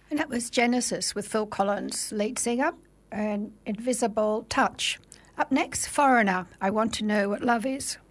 And that was Genesis with Phil Collins, lead singer, and Invisible Touch. Up next, Foreigner, I Want to Know What Love Is.